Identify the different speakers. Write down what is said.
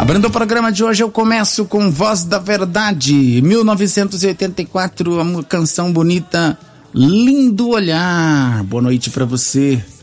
Speaker 1: Abrindo o programa de hoje, eu começo com Voz da Verdade, 1984, uma canção bonita, Lindo Olhar. Boa noite pra você.